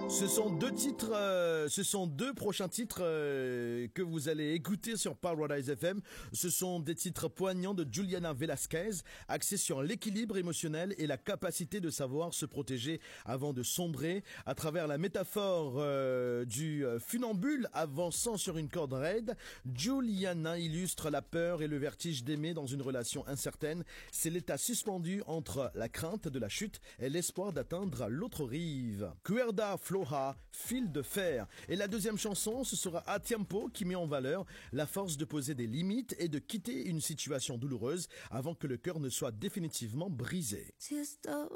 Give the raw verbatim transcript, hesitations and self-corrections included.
Ce sont deux titres, euh, ce sont deux prochains titres euh, que vous allez écouter sur Paradise F M. Ce sont des titres poignants de Juliana Velasquez, axés sur l'équilibre émotionnel et la capacité de savoir se protéger avant de sombrer. À travers la métaphore euh, du euh, funambule avançant sur une corde raide, Juliana illustre la peur et le vertige d'aimer dans une relation incertaine. C'est l'état suspendu entre la crainte de la chute et l'espoir d'atteindre l'autre rive. Cuerda Floja, fil de fer. Et la deuxième chanson, ce sera A Tiempo qui met en valeur la force de poser des limites et de quitter une situation douloureuse avant que le cœur ne soit définitivement brisé. Si esta